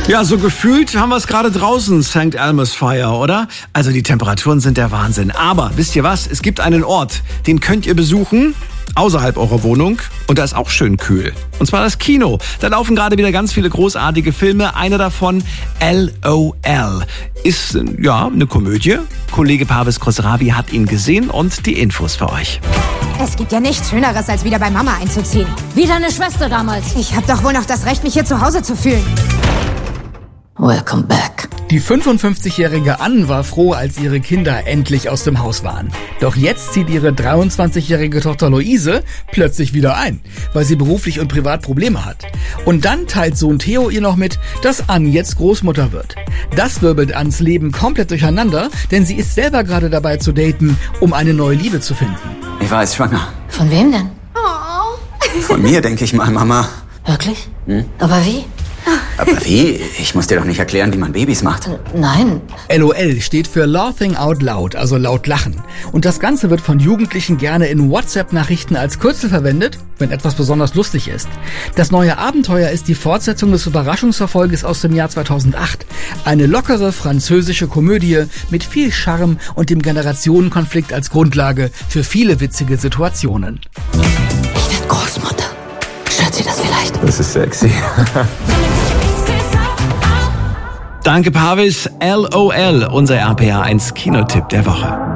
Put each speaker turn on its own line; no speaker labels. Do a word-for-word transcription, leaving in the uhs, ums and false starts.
Ja, so gefühlt haben wir es gerade draußen, Sankt Elmo's Fire, oder? Also die Temperaturen sind der Wahnsinn. Aber wisst ihr was? Es gibt einen Ort, den könnt ihr besuchen, außerhalb eurer Wohnung. Und da ist auch schön kühl. Und zwar das Kino. Da laufen gerade wieder ganz viele großartige Filme. Einer davon, L O L, ist ja eine Komödie. Kollege Parvis Khosravi hat ihn gesehen und die Infos für euch.
Es gibt ja nichts Schöneres, als wieder bei Mama einzuziehen.
Wie deine Schwester damals.
Ich habe doch wohl noch das Recht, mich hier zu Hause zu fühlen.
Welcome back.
Die fünfundfünfzigjährige Ann war froh, als ihre Kinder endlich aus dem Haus waren. Doch jetzt zieht ihre dreiundzwanzigjährige Tochter Luise plötzlich wieder ein, weil sie beruflich und privat Probleme hat. Und dann teilt Sohn Theo ihr noch mit, dass Ann jetzt Großmutter wird. Das wirbelt Anns Leben komplett durcheinander, denn sie ist selber gerade dabei zu daten, um eine neue Liebe zu finden.
Ich war jetzt schwanger.
Von wem denn?
Oh.
Von mir, denke ich mal, Mama.
Wirklich?
Hm?
Aber wie?
Aber wie? Ich muss dir doch nicht erklären, wie man Babys macht.
Nein.
L O L steht für Laughing Out Loud, also laut lachen. Und das Ganze wird von Jugendlichen gerne in WhatsApp-Nachrichten als Kürzel verwendet, wenn etwas besonders lustig ist. Das neue Abenteuer ist die Fortsetzung des Überraschungserfolges aus dem Jahr zweitausendacht. Eine lockere französische Komödie mit viel Charme und dem Generationenkonflikt als Grundlage für viele witzige Situationen.
Ich werde Großmutter. Stört Sie das vielleicht?
Das ist sexy.
Danke, Parvis. L O L, unser R P R eins Kinotipp der Woche.